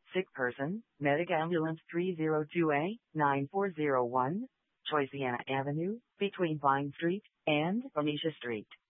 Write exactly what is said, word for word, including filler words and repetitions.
Sick person, Medic Ambulance three oh two A nine four oh one, Choisiana Avenue, between Vine Street and Benicia Street.